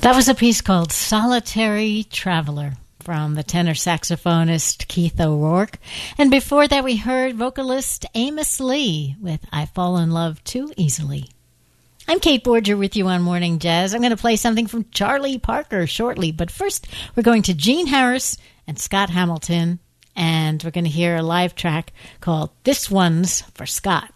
That was a piece called Solitary Traveler from the tenor saxophonist Keith O'Rourke. And before that, we heard vocalist Amos Lee with I Fall in Love Too Easily. I'm Kate Borger with you on Morning Jazz. I'm going to play something from Charlie Parker shortly, but first we're going to Gene Harris and Scott Hamilton, and we're going to hear a live track called This One's for Scott.